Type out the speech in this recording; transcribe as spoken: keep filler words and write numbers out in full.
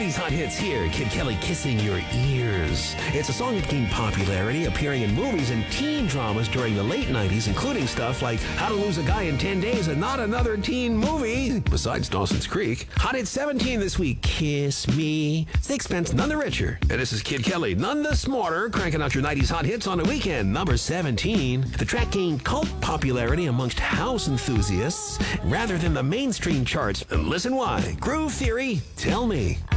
nineties Hot Hits here. Kid Kelly kissing your ears. It's a song that gained popularity, appearing in movies and teen dramas during the late nineties, including stuff like How to Lose a Guy in ten days and Not Another Teen Movie, besides Dawson's Creek. Hot Hit seventeen this week, Kiss Me. Sixpence, none the richer. And this is Kid Kelly, none the smarter, cranking out your nineties Hot Hits on a weekend, number seventeen. The track gained cult popularity amongst house enthusiasts rather than the mainstream charts. And listen why. Groove Theory, Tell Me.